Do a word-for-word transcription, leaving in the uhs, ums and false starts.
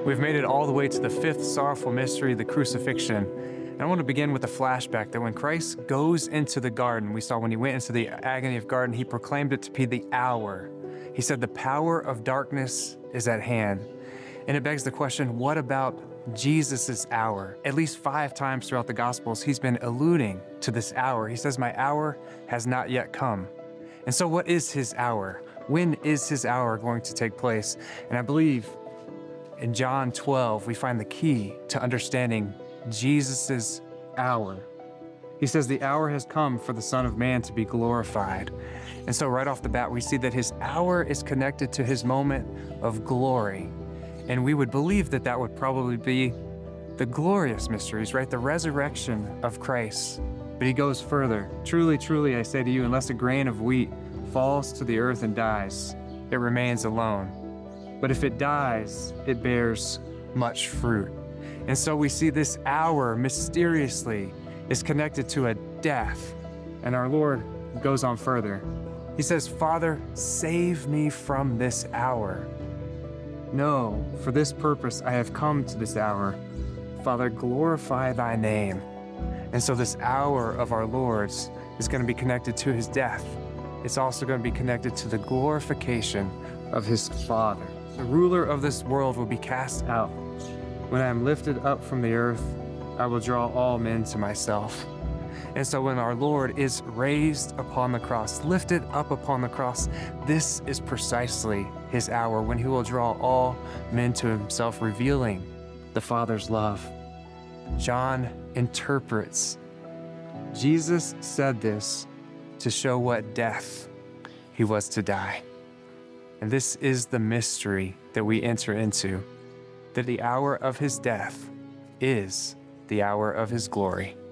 We've made it all the way to the fifth sorrowful mystery, the crucifixion. And I want to begin with a flashback that when Christ goes into the garden, we saw when he went into the agony of garden, he proclaimed it to be the hour. He said, the power of darkness is at hand. And it begs the question, what about Jesus's hour? At least five times throughout the Gospels, he's been alluding to this hour. He says, my hour has not yet come. And so what is his hour? When is his hour going to take place? And I believe in John twelve, we find the key to understanding Jesus's hour. He says the hour has come for the Son of Man to be glorified. And so right off the bat, we see that his hour is connected to his moment of glory. And we would believe that that would probably be the glorious mysteries, right? The resurrection of Christ. But he goes further. Truly, truly, I say to you, unless a grain of wheat falls to the earth and dies, it remains alone. But if it dies, it bears much fruit. And so we see this hour mysteriously is connected to a death. And our Lord goes on further. He says, Father, save me from this hour. No, for this purpose I have come to this hour. Father, glorify thy name. And so this hour of our Lord's is going to be connected to his death. It's also going to be connected to the glorification of his Father. The ruler of this world will be cast out. When I am lifted up from the earth, I will draw all men to myself. And so when our Lord is raised upon the cross, lifted up upon the cross, this is precisely his hour when he will draw all men to himself, revealing the Father's love. John interprets, Jesus said this to show what death he was to die. And this is the mystery that we enter into, that the hour of his death is the hour of his glory.